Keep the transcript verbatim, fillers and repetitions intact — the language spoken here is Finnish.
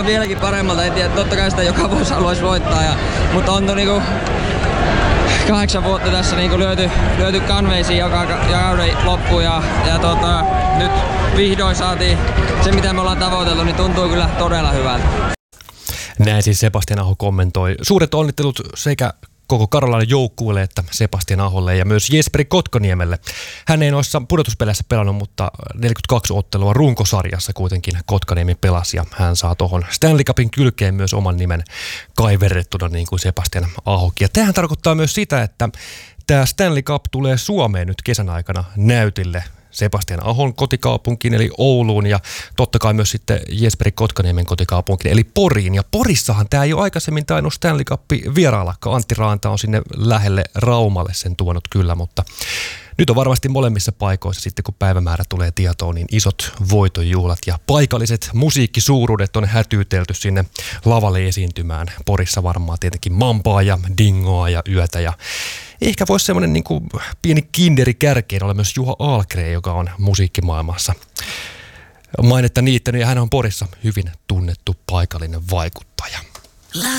vieläkin paremmalta. En tiedä, totta kai sitä joka vuosi haluaisi voittaa. Ja, mutta on to niinku kahdeksan vuotta tässä niinku lyöty, lyöty kanveisiin joka kauden loppuun. Ja, ja tota, nyt vihdoin saatiin se, mitä me ollaan tavoiteltu, niin tuntuu kyllä todella hyvältä. Näin siis Sebastian Aho kommentoi. Suuret onnittelut sekä koko Karolainen joukkueelle että Sebastian Aholle ja myös Jesperi Kotkaniemelle. Hän ei noissa pudotuspeleissä pelannut, mutta neljäkymmentäkaksi ottelua runkosarjassa kuitenkin Kotkaniemi pelasi ja hän saa tuohon Stanley Cupin kylkeen myös oman nimen kaiverrettuna niin kuin Sebastian Ahokin. Ja tämähän tarkoittaa myös sitä, että tämä Stanley Cup tulee Suomeen nyt kesän aikana näytille. Sebastian Ahon kotikaupunkiin eli Ouluun ja totta kai myös sitten Jesperi Kotkaniemen kotikaupunkiin eli Poriin. Ja Porissahan tämä ei ole aikaisemmin tainnut Stanley Cup vieraillakaan. Antti Raanta on sinne lähelle Raumalle sen tuonut kyllä, mutta nyt on varmasti molemmissa paikoissa sitten kun päivämäärä tulee tietoon, niin isot voitonjuhlat ja paikalliset musiikkisuuruudet on hätyytelty sinne lavalle esiintymään. Porissa varmaan tietenkin Mampaa ja Dingoa ja Yötä ja ehkä voisi semmoinen niin kuin pieni kinderi kärkeen olla myös Juha Ahlgren, joka on musiikkimaailmassa mainetta niittänyt ja hän on Porissa hyvin tunnettu paikallinen vaikuttaja.